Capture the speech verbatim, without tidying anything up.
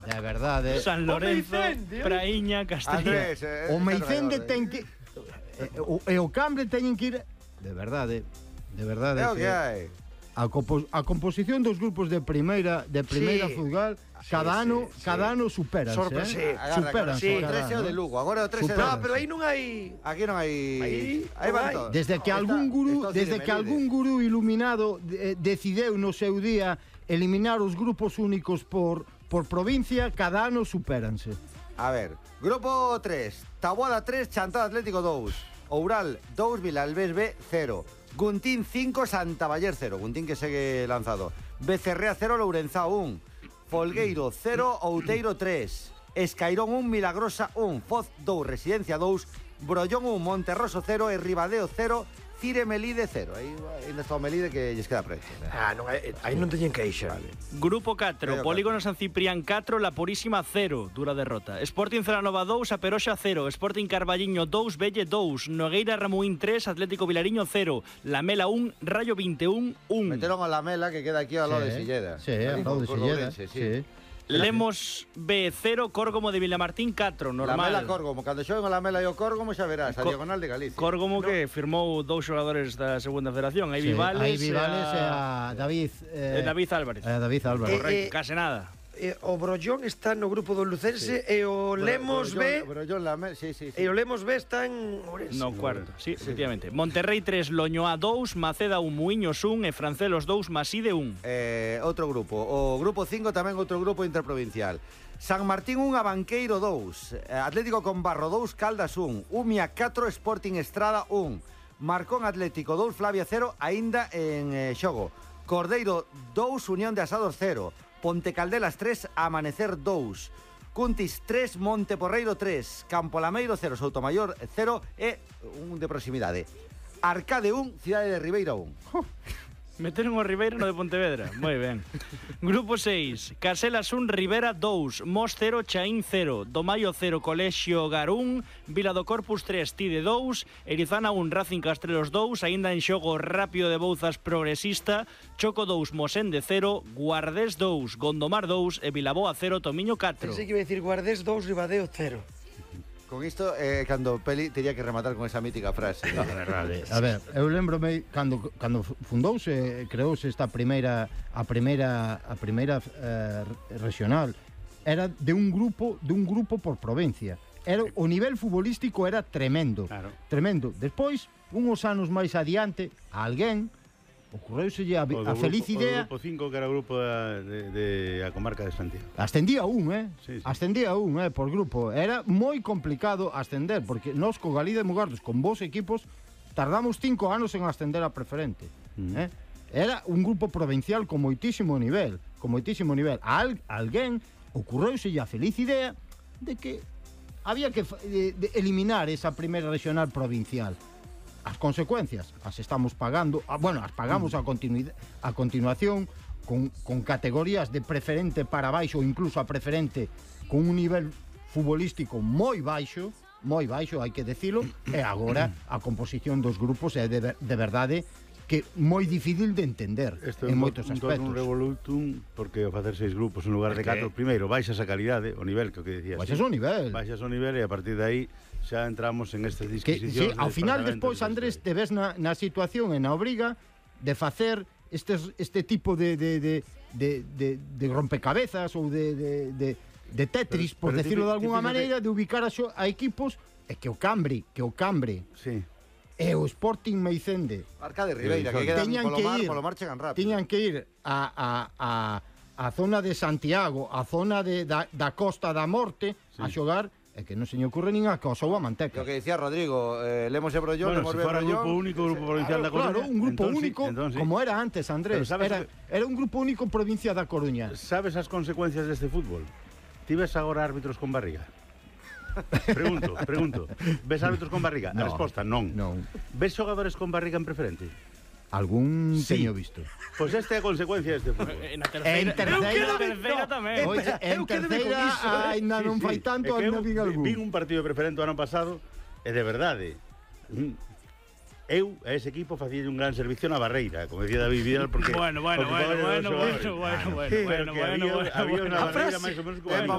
De verdade. San Lorenzo, Praíña, Castilla. Andrés, eh, O Meicende eh. ten que e o Cambre teñen que ir de verdade. De verdade É o que hai. A, compo a composición dos grupos de primeira de primeira Sí. futbol Sí, cada sí, ano sí. cada ano superan, Sorpre- eh? sí. Agarra, Superan, sí. O trece é o de Lugo, agora o trece é de Superan. No, pero aí non hai... Aquí non hai... Aí Aí non van hai. todos. Desde que Está- algún gurú, está o desde Cine que Melide. algún gurú iluminado eh, decideu no seu día eliminar os grupos únicos por por provincia, cada ano supéranse. A ver, grupo tres, Taboada tres, Chantada Atlético dous, Oural dous, Vilalbés B cero, Guntín cinco, Santa Baller cero, Guntín que segue lanzado, Becerrea cero, Lourenzao un, Folgueiro cero, Outeiro tres, Escairón un, Milagrosa un, Foz dous, Residencia dous, Brollón un, Monterroso cero e Ribadeo cero, Cire Melide cero. Aí ainda está o Melide que lles queda preto. Ah, non, hai- aí non teñen queixa. Vale. Grupo catro, Creo Polígono San Ciprián catro, La Purísima cero, dura derrota. Sporting Celanova dous, A Peroxa cero, Sporting Carballiño dous, Velle dous, Nogueira Ramuín tres, Atlético Vilariño cero, Lamela un, Rayo veintiún un. Meteron a la Mela que queda aquí ao lado de Sí, Silleda. Sí, ao lado de Por Silleda. Ourense, Sí. Lemos B cero, Córgomo de Vilamartín catro, La normal. Mela Córgomo, cando xoen o La Mela e o Córgomo xa verás, a Co- diagonal de Galicia. Córgomo que firmou dous xogadores da segunda federación, aí Sí, Vivales, aí Vivales e e a... a David e eh, David Álvarez. eh, David Álvarez. Eh, Correcto, eh, case nada. Eh, o Brollón está no grupo do Lucense e o Lemos B Pero yo la Mela, sí, sí, sí. e o Lemos B está en Ourense. No cuarto, sí, efectivamente. Monterrey tres, Loñoa dous, Maceda un, Muiños un e Francelos dous, Maside un. Eh, outro grupo, o grupo cinco tamén outro grupo interprovincial. San Martín un, Abanqueiro dous, Atlético Combarro dous, Caldas un, Umia catro, Sporting Estrada un, Marcón Atlético dous, Flavia cero, aínda en eh, xogo. Cordeiro dous, Unión de Asados cero, Ponte Caldelas tres, Amanecer dous, Cuntis tres, Monte Porreiro tres, Campolameiro cero, Soutomayor cero e un de proximidade. Arcade un, Cidade de Ribeira un. Meteron o Ribeira no de Pontevedra. Moi ben. Grupo seis, Caselas un, Rivera dous, Mos cero, Chaín cero, Domaio cero, Colexio Gar un, Vila do Corpus tres, Tide dous, Erizana un, Racing Castrelos dous, aínda en xogo Rápido de Bouzas Progresista, Choco dous, Mosende cero, Guardés dous, Gondomar dous e Vilaboa cero, Tomiño catro. Pensei que iba a decir Guardés dous, Ribadeo cero. Con isto, eh, cando Peli tenía que rematar con esa mítica frase. A ver, eu lembrome cando cando fundouse, creouse esta primeira a primeira a primeira eh, regional era de un grupo, de un grupo por provincia. Era o nivel futbolístico era tremendo. Claro. Tremendo. Despois, uns anos máis adiante, a alguén ocorreuselle a, O do a feliz grupo, idea. O grupo cinco, que era o grupo da, de, de a comarca de Santiago. Ascendía un, eh? Sí, sí. Ascendía un, eh, por grupo. Era moi complicado ascender, porque nós co Galí de Mugardos, con vos equipos, tardamos cinco anos en ascender a preferente. Mm. Eh? Era un grupo provincial con moitísimo nivel, con moitísimo nivel. A al, alguén ocurreuse a feliz idea de que había que de, de eliminar esa primeira regional provincial. As consecuencias as estamos pagando, a, bueno, as pagamos a, continu, a continuación con, con categorías de preferente para baixo ou incluso a preferente con un nivel futbolístico moi baixo, moi baixo, hai que decilo, e agora a composición dos grupos é de, de verdade que moi difícil de entender Isto en é un, moitos un, aspectos. un revolutum, porque ao facer seis grupos en lugar de É que- catro, primeiro baixas a calidade, o nivel que o que decías. Baixas ti. o nivel. Baixas o nivel e a partir de aí xa entramos en estas Que, disquisicións. sí, ao de final departamentos, despois, Andrés, te ves na, na situación e na obriga de facer estes, este tipo de, de, de, de, de, de rompecabezas ou de, de, de, de Tetris, Pero- por pero decirlo ti- de alguna ti fíjate- maneira, de ubicar a, xo, a equipos e que o Cambre, que o Cambre Sí. e o Sporting Meicende Arca de Ribeira, que Sí, quedan teñan polo que mar, ir, polo mar chegan rápido. tiñan que ir a, a, a, a zona de Santiago, a zona de, da, da Costa da Morte, Sí. a xogar, e que non se lle ocurre nin a cosa ou a manteca. Lo que decía Rodrigo, eh, Lemos e Brollón, Bueno, Lemos si e fuera Brollón. grupo único, grupo provincial da Coruña. Claro, un grupo entón sí, único, entón sí. como era antes, Andrés. Pero sabes Era, que- era un grupo único provincia da Coruña. Sabes as consecuencias deste fútbol? Ti ves agora árbitros con barriga? Pregunto, pregunto. Ves árbitros con barriga? No, A resposta, non. non. Ves xogadores con barriga en preferente? Algún Sí. teño visto. Pois esta é a consecuencia deste fútbol. En a terceira, En terceira- en terceira tamén. Oye, en eu quédome terceira con iso, eh. aínda non fai tanto, É que aínda eu vin algún. vin un partido de preferente o ano pasado e de verdade mm, eu a ese equipo facía un gran servicio na barreira, como decía David Vidal, porque Bueno, bueno, ocupaba bueno, os bueno, xogadores. bueno, bueno, bueno, Pero bueno, que bueno, había, bueno, había bueno. unha A barreira frase. máis ou menos como É a para